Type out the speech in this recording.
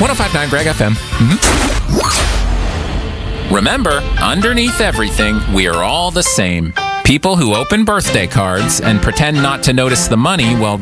105.9 Greg FM. Remember, underneath everything, we are all the same. People who open birthday cards and pretend not to notice the money while